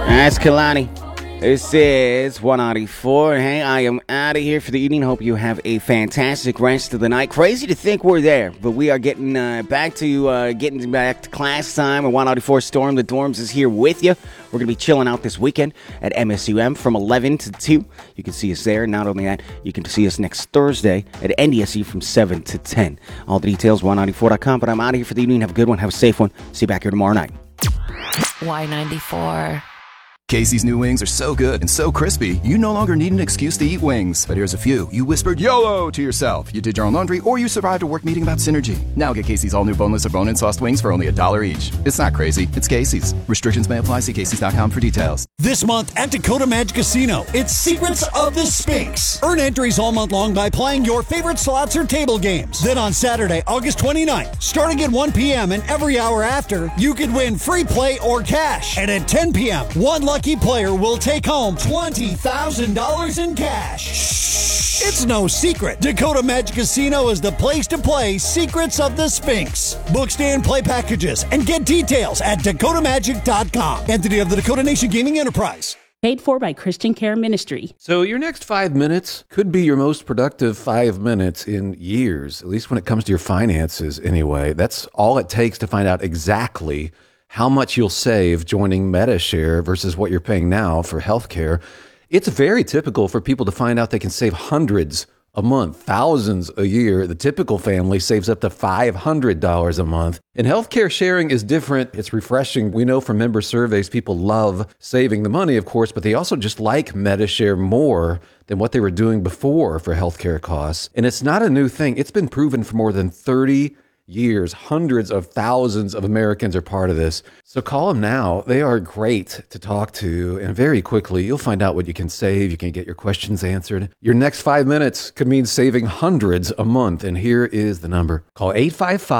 That's Kalani. This is 194. Hey, I am out of here for the evening. Hope you have a fantastic rest of the night. Crazy to think we're there, but we are getting back to class time. And 194 Storm the Dorms is here with you. We're going to be chilling out this weekend at MSUM from 11 to 2. You can see us there. Not only that, you can see us next Thursday at NDSU from 7 to 10. All the details, 194.com. But I'm out of here for the evening. Have a good one. Have a safe one. See you back here tomorrow night. Y94. Casey's new wings are so good and so crispy, you no longer need an excuse to eat wings. But here's a few. You whispered YOLO to yourself. You did your own laundry, or you survived a work meeting about synergy. Now get Casey's all-new boneless or bone-in sauced wings for only $1 each. It's not crazy. It's Casey's. Restrictions may apply. See Casey's.com for details. This month at Dakota Magic Casino, it's Secrets of the Sphinx. Earn entries all month long by playing your favorite slots or table games. Then on Saturday, August 29th, starting at 1 p.m. and every hour after, you could win free play or cash. And at 10 p.m., one lucky player will take home $20,000 in cash. Shh, it's no secret. Dakota Magic Casino is the place to play Secrets of the Sphinx. Book, stay, and play packages and get details at dakotamagic.com. Entity of the Dakota Nation Gaming Enterprise. Paid for by Christian Care Ministry. So your next 5 minutes could be your most productive 5 minutes in years, at least when it comes to your finances anyway. That's all it takes to find out exactly how much you'll save joining Medi-Share versus what you're paying now for healthcare. It's very typical for people to find out they can save hundreds a month, thousands a year. The typical family saves up to $500 a month. And healthcare sharing is different. It's refreshing. We know from member surveys, people love saving the money, of course, but they also just like Medi-Share more than what they were doing before for healthcare costs. And it's not a new thing. It's been proven for more than 30 years. Hundreds of thousands of Americans are part of this. So call them now. They are great to talk to. And very quickly, you'll find out what you can save. You can get your questions answered. Your next 5 minutes could mean saving hundreds a month. And here is the number. Call 855